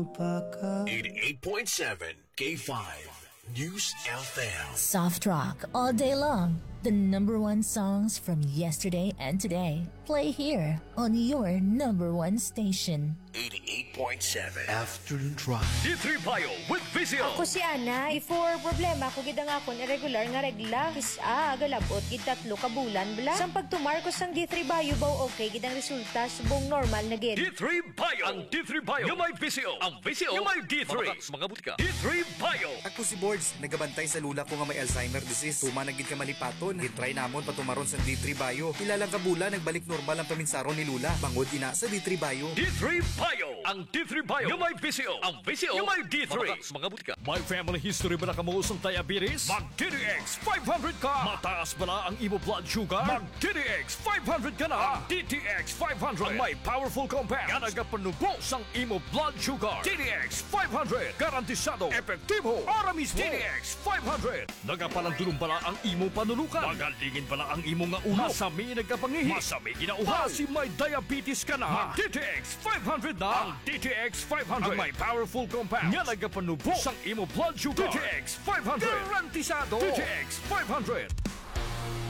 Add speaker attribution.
Speaker 1: alpaca.
Speaker 2: 88.7 K5 News FM.
Speaker 3: Soft rock all day long. The number one songs from yesterday and today play here on your number one station.
Speaker 2: 88.7 Afternoon Drive.
Speaker 4: D3 Bio with Vizio.
Speaker 5: Ako si Ana. Before problema ko gid nga akon irregular nga regla. Galabot gid 3 ka bulan bla. Sang pagtumarkos sang D3 Bio baw okay gid ang resulta subong normal na gid.
Speaker 4: D3 Bio. Ang D3 Bio yung may Vizio. Ang Vizio yung may D3. Mga butika. D3 Bio.
Speaker 6: Ako si Boards, nagabantay sa lula ko nga may Alzheimer disease. Tuma na gid ka malipaton. Gitry namon patumaron sa D3 Bio. Ilang ka bulan nagbalik normal ang paminsaron ni Lula. Bangod ina sa D3 Bio.
Speaker 4: D3 Bio. Ang D3 Bio yung may Vizio. Ang Vizio yung may D3. Mga butika. May family history ba na kamuusong diabetes? Mag DTX 500 ka. Mataas ba na ang imo blood sugar? Mag DTX 500 ka na. DTX 500 ang may powerful compound nga nagapanubos ang imo blood sugar. DTX 500 garantisado, epektibo, aramis. DTX 500 nagapalandulong bala ang imo panulukan. Magalingin bala ang imo nga ulo. Masami nagkapangihi. Masami ginauhan. Kasi may diabetes ka na. Mag DTX 500 na. Ang DTX 500 ang may powerful compound nga nagapanubos ang imo blood sugar. DTX 500 garantisado. DTX 500